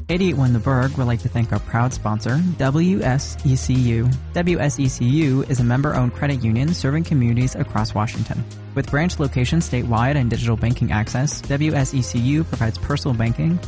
881 The Berg would like to thank our proud sponsor, WSECU. WSECU is a member-owned credit union serving communities across Washington. With branch locations statewide and digital banking access, WSECU provides personal banking,